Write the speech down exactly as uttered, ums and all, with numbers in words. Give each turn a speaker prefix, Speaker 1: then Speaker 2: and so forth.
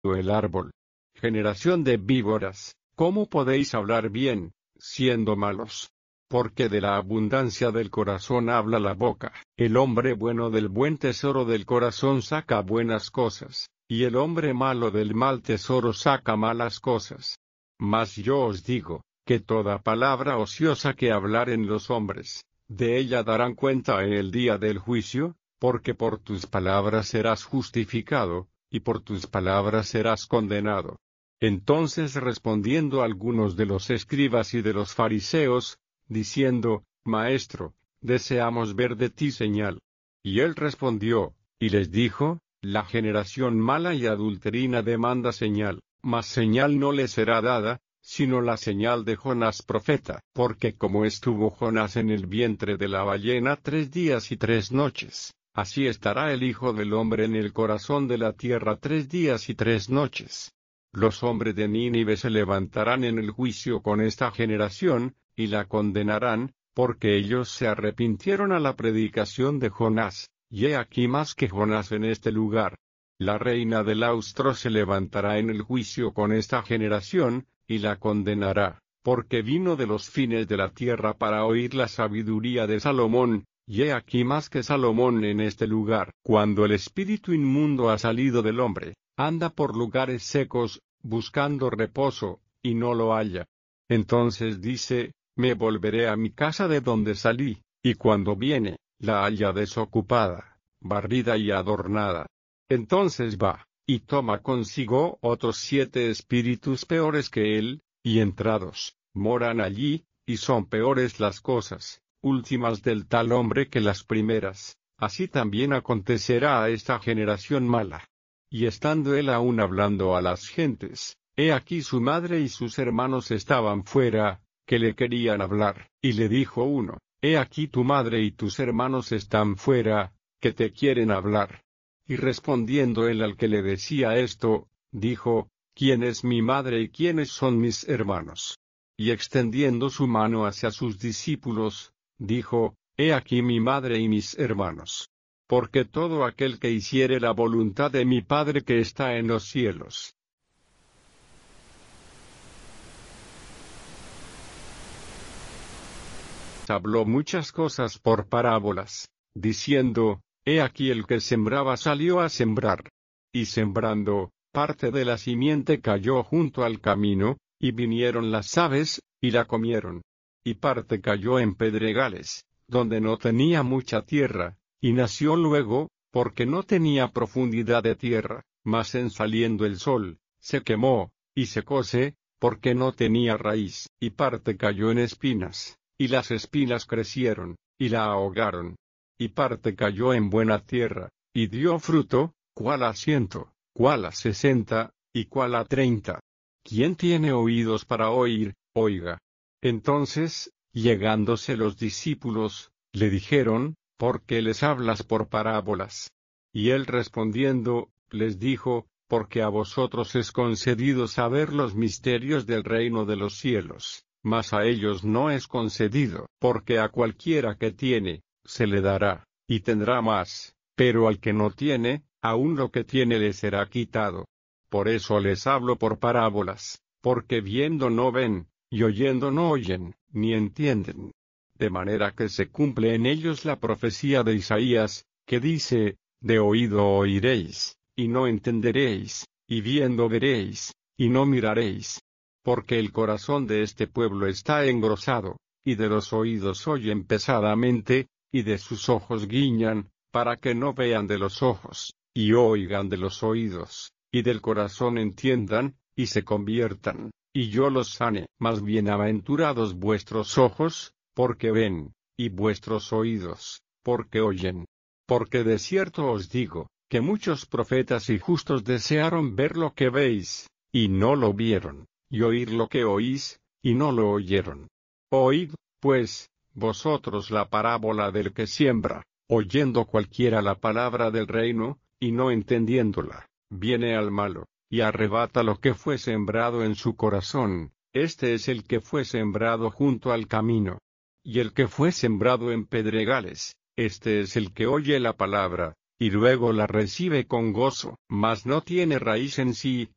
Speaker 1: el árbol. Generación de víboras, ¿cómo podéis hablar bien, siendo malos? Porque de la abundancia del corazón habla la boca. El hombre bueno del buen tesoro del corazón saca buenas cosas, y el hombre malo del mal tesoro saca malas cosas. Mas yo os digo, que toda palabra ociosa que hablaren los hombres, de ella darán cuenta en el día del juicio, porque por tus palabras serás justificado, y por tus palabras serás condenado. Entonces respondiendo algunos de los escribas y de los fariseos, diciendo, Maestro, deseamos ver de ti señal. Y él respondió, y les dijo, La generación mala y adulterina demanda señal, mas señal no le será dada, sino la señal de Jonás profeta. Porque como estuvo Jonás en el vientre de la ballena tres días y tres noches, así estará el Hijo del Hombre en el corazón de la tierra tres días y tres noches. Los hombres de Nínive se levantarán en el juicio con esta generación, y la condenarán, porque ellos se arrepintieron a la predicación de Jonás, y he aquí más que Jonás en este lugar. La reina del austro se levantará en el juicio con esta generación, y la condenará, porque vino de los fines de la tierra para oír la sabiduría de Salomón, y he aquí más que Salomón en este lugar. Cuando el espíritu inmundo ha salido del hombre, anda por lugares secos, buscando reposo, y no lo halla. Entonces dice, me volveré a mi casa de donde salí, y cuando viene, la halla desocupada, barrida y adornada. Entonces va, y toma consigo otros siete espíritus peores que él, y entrados, moran allí, y son peores las cosas últimas del tal hombre que las primeras. Así también acontecerá a esta generación mala. Y estando él aún hablando a las gentes, he aquí su madre y sus hermanos estaban fuera, que le querían hablar. Y le dijo uno, he aquí tu madre y tus hermanos están fuera, que te quieren hablar. Y respondiendo él al que le decía esto, dijo, ¿quién es mi madre y quiénes son mis hermanos? Y extendiendo su mano hacia sus discípulos, dijo, he aquí mi madre y mis hermanos. Porque todo aquel que hiciere la voluntad de mi Padre que está en los cielos. Habló muchas cosas por parábolas, diciendo, he aquí el que sembraba salió a sembrar. Y sembrando, parte de la simiente cayó junto al camino, y vinieron las aves, y la comieron. Y parte cayó en pedregales, donde no tenía mucha tierra, y nació luego, porque no tenía profundidad de tierra, mas en saliendo el sol, se quemó, y secóse, porque no tenía raíz. Y parte cayó en espinas, y las espinas crecieron, y la ahogaron. Y parte cayó en buena tierra, y dio fruto, cuál a ciento, cuál a sesenta, y cuál a treinta. ¿Quién tiene oídos para oír, oiga? Entonces, llegándose los discípulos, le dijeron, ¿por qué les hablas por parábolas? Y él respondiendo, les dijo, porque a vosotros es concedido saber los misterios del reino de los cielos, mas a ellos no es concedido, porque a cualquiera que tiene, se le dará, y tendrá más, pero al que no tiene, aun lo que tiene le será quitado. Por eso les hablo por parábolas, porque viendo no ven, y oyendo no oyen, ni entienden. De manera que se cumple en ellos la profecía de Isaías, que dice, de oído oiréis, y no entenderéis, y viendo veréis, y no miraréis. Porque el corazón de este pueblo está engrosado, y de los oídos oyen pesadamente, y de sus ojos guiñan, para que no vean de los ojos, y oigan de los oídos, y del corazón entiendan, y se conviertan, y yo los sane. Mas bienaventurados vuestros ojos, porque ven, y vuestros oídos, porque oyen. Porque de cierto os digo, que muchos profetas y justos desearon ver lo que veis, y no lo vieron, y oír lo que oís, y no lo oyeron. Oíd, pues, vosotros la parábola del que siembra, oyendo cualquiera la palabra del reino, y no entendiéndola, viene al malo, y arrebata lo que fue sembrado en su corazón. Este es el que fue sembrado junto al camino. Y el que fue sembrado en pedregales, este es el que oye la palabra, y luego la recibe con gozo, mas no tiene raíz en sí,